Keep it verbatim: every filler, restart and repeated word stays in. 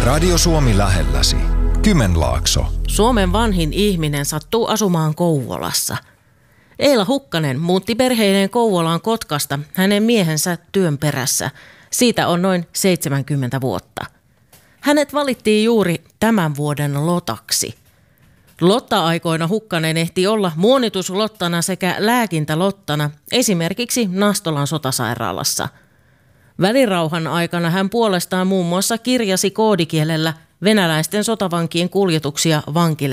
Radio Suomi lähelläsi. Kymenlaakso. Suomen vanhin ihminen sattuu asumaan Kouvolassa. Eila Hukkanen muutti perheineen Kouvolaan Kotkasta hänen miehensä työn perässä. Siitä on noin seitsemänkymmentä vuotta. Hänet valittiin juuri tämän vuoden lotaksi. Lotta-aikoina Hukkanen ehti olla muonituslottana sekä lääkintälottana, esimerkiksi Nastolan sotasairaalassa. Välirauhan aikana hän puolestaan muun muassa kirjasi koodikielellä venäläisten sotavankien kuljetuksia vankileireiltä.